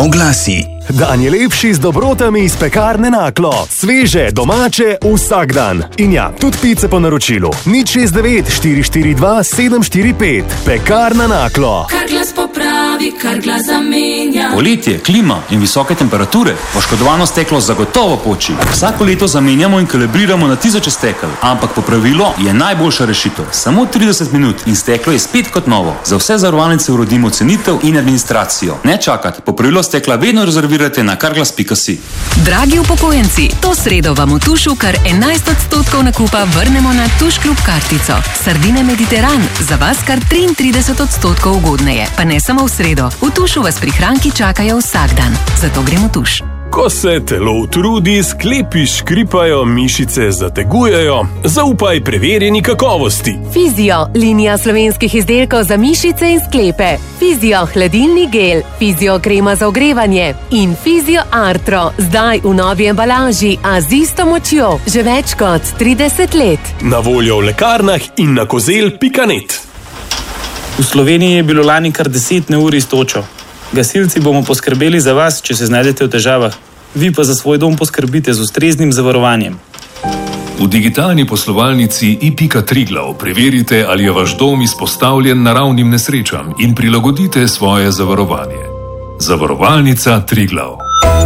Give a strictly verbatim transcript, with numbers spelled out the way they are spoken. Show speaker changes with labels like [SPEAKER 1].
[SPEAKER 1] Oglasi.
[SPEAKER 2] Dan je lepši z dobrotami iz Pekarne Naklo. Sveže, domače, vsak dan. In ja, tudi pice po naročilu. nič šest devet štiri štiri dva sedem štiri pet. Pekarna Naklo.
[SPEAKER 3] Carglass popravi, Carglass zamenja.
[SPEAKER 4] Poletje, klima in visoke temperature. Poškodovano steklo zagotovo poči. Vsako leto zamenjamo in kalibriramo na tisoče stekel. Ampak popravilo je najboljša rešitev. Samo trideset minut in steklo je spet kot novo. Za vse zavarovalnice urodimo cenitev in administracijo. Ne čakati, popravilo stekla vedno rezervirajte na carglass pika si.
[SPEAKER 5] Dragi upokojenci, to sredo vam v Tušu kar enajst odstotkov nakupa vrnemo na Tuš klub kartico. Sardine Mediteran, za vas kar triintrideset odstotkov ugodneje. Pa ne samo v sredo, v Tušu vas prihranki čakajo vsak dan. Zato gremo v Tuš.
[SPEAKER 2] Ko se telo utrudi, sklepi škripajo, mišice zategujejo, zaupaj preverjeni kakovosti.
[SPEAKER 6] Fizio, linija slovenskih izdelkov za mišice in sklepe. Fizio, hladilni gel, Fizio, krema za ogrevanje in Fizio Artro, zdaj v novi embalaži, a z isto močjo, že več kot trideset let.
[SPEAKER 2] Na voljo v lekarnah in na kozel pika net.
[SPEAKER 7] V Sloveniji je bilo lani kar deset neurij s točo. Gasilci bomo poskrbeli za vas, če se znajdete v težavah. Vi pa za svoj dom poskrbite z ustreznim zavarovanjem.
[SPEAKER 8] V digitalni poslovalnici i pika Triglav preverite, ali je vaš dom izpostavljen naravnim nesrečam in prilagodite svoje zavarovanje. Zavarovalnica Triglav.